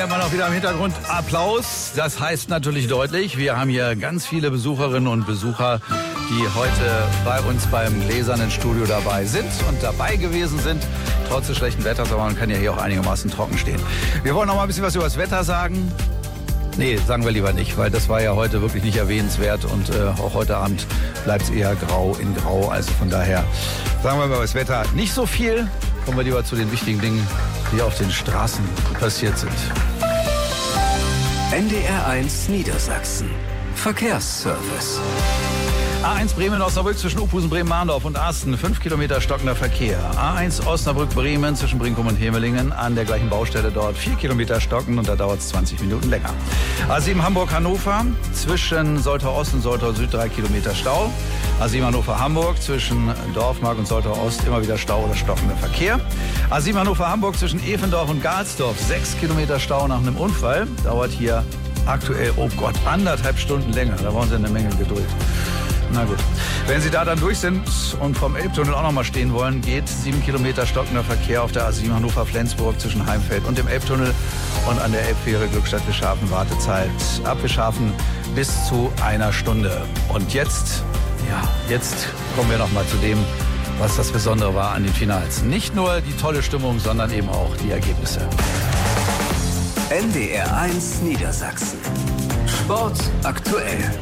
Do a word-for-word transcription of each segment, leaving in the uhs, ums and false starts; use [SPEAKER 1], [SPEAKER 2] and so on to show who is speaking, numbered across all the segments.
[SPEAKER 1] Man auch wieder im Hintergrund Applaus. Das heißt natürlich deutlich, wir haben hier ganz viele Besucherinnen und Besucher, die heute bei uns beim gläsernen Studio dabei sind und dabei gewesen sind, trotz des schlechten Wetters, aber man kann ja hier auch einigermaßen trocken stehen. Wir wollen noch mal ein bisschen was über das Wetter sagen. Nee, sagen wir lieber nicht, weil das war ja heute wirklich nicht erwähnenswert und äh, auch heute Abend bleibt es eher grau in grau. Also von daher sagen wir mal über das Wetter nicht so viel. Kommen wir lieber zu den wichtigen Dingen, die auf den Straßen passiert sind.
[SPEAKER 2] N D R eins Niedersachsen. Verkehrsservice.
[SPEAKER 1] A eins Bremen-Osnabrück zwischen Uphusen, Bremen-Mahndorf und Asten. Fünf Kilometer stockender Verkehr. A eins Osnabrück-Bremen zwischen Brinkum und Hemelingen. An der gleichen Baustelle dort vier Kilometer stocken und da dauert es zwanzig Minuten länger. A sieben Hamburg-Hannover zwischen Soltau-Ost und Soltau-Süd drei Kilometer Stau. A sieben Hannover-Hamburg zwischen Dorfmark und Soltau-Ost immer wieder Stau oder stockender Verkehr. A sieben Hannover-Hamburg zwischen Evendorf und Galsdorf. sechs Kilometer Stau nach einem Unfall. Dauert hier aktuell, oh Gott, anderthalb Stunden länger. Da brauchen Sie eine Menge Geduld. Na gut. Wenn Sie da dann durch sind und vom Elbtunnel auch noch mal stehen wollen, geht sieben Kilometer stockender Verkehr auf der A sieben Hannover-Flensburg zwischen Heimfeld und dem Elbtunnel und an der Elbfähre Glückstadt-Wischhafen Wartezeit ab Wischhafen bis zu einer Stunde. Und jetzt, ja, jetzt kommen wir noch mal zu dem, was das Besondere war an den Finals. Nicht nur die tolle Stimmung, sondern eben auch die Ergebnisse.
[SPEAKER 2] N D R eins Niedersachsen. Sport aktuell.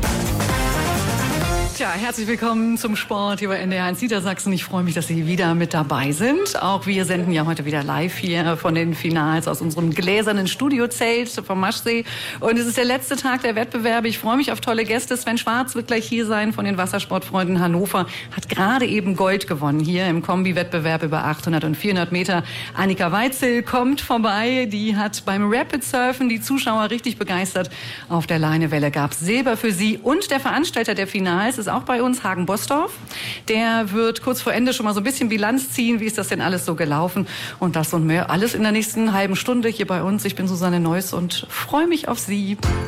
[SPEAKER 3] Tja, herzlich willkommen zum Sport hier bei N D R eins Niedersachsen. Ich freue mich, dass Sie wieder mit dabei sind. Auch wir senden ja heute wieder live hier von den Finals aus unserem gläsernen Studiozelt vom Maschsee. Und es ist der letzte Tag der Wettbewerbe. Ich freue mich auf tolle Gäste. Sven Schwarz wird gleich hier sein von den Wassersportfreunden Hannover. Hat gerade eben Gold gewonnen hier im Kombi-Wettbewerb über achthundert und vierhundert Meter. Annika Weitzel kommt vorbei. Die hat beim Rapid Surfen die Zuschauer richtig begeistert. Auf der Leinewelle gab es Silber für sie. Und der Veranstalter der Finals ist auch bei uns, Hagen Bosdorf. Der wird kurz vor Ende schon mal so ein bisschen Bilanz ziehen. Wie ist das denn alles so gelaufen? Und das und mehr alles in der nächsten halben Stunde hier bei uns. Ich bin Susanne Neuss und freue mich auf Sie.